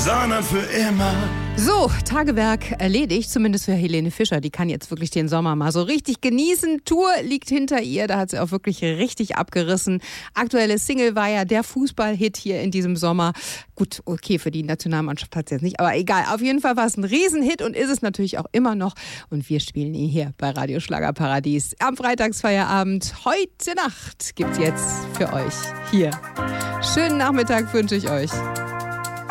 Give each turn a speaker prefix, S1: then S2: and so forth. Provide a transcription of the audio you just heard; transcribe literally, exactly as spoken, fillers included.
S1: sondern für immer.
S2: So, Tagewerk erledigt, zumindest für Helene Fischer. Die kann jetzt wirklich den Sommer mal so richtig genießen. Tour liegt hinter ihr, da hat sie auch wirklich richtig abgerissen. Aktuelle Single war ja der Fußballhit hier in diesem Sommer. Gut, okay, für die Nationalmannschaft hat es jetzt nicht, aber egal. Auf jeden Fall war es ein Riesenhit und ist es natürlich auch immer noch. Und wir spielen ihn hier bei Radio Schlagerparadies. Am Freitagsfeierabend, heute Nacht, gibt's jetzt für euch hier. Schönen Nachmittag wünsche ich euch.